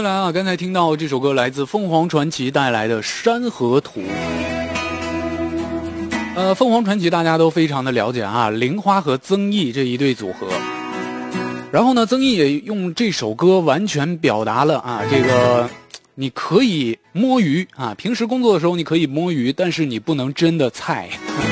来啊，刚才听到这首歌来自凤凰传奇带来的《山河图》。凤凰传奇大家都非常的了解啊，玲花和曾毅这一对组合。然后呢，曾毅也用这首歌完全表达了啊，这个你可以摸鱼啊，平时工作的时候你可以摸鱼，但是你不能真的菜。